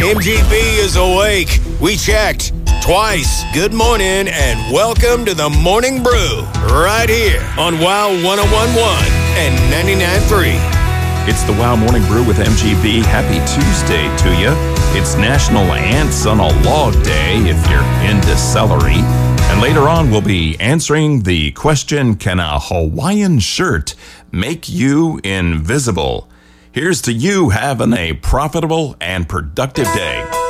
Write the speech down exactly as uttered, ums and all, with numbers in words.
M G B is awake. We checked twice. Good morning and welcome to the Morning Brew right here on WOW one oh one point one and ninety-nine point three. It's the WOW Morning Brew with M G B. Happy Tuesday to you. It's National Ants on a Log Day if you're into celery. And later on, we'll be answering the question, can a Hawaiian shirt make you invisible? Here's to you having a profitable and productive day.